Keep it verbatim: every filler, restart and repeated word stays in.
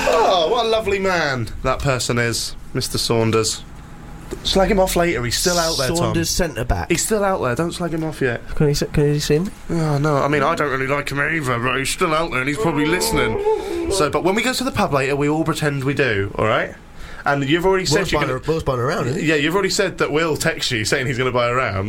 Oh, what a lovely man that person is, Mister Saunders. Slag him off later, he's still out there, Tom. Saunders centre-back. He's still out there, don't slag him off yet. Can you, see- can you see him? Oh, no, I mean, I don't really like him either, but he's still out there and he's probably listening. So, but when we go to the pub later, we all pretend we do, alright? And you've already said Will's you're buying, gonna... a- Will's buying around, isn't he? Yeah, you've already said that Will text you saying he's going to buy a round.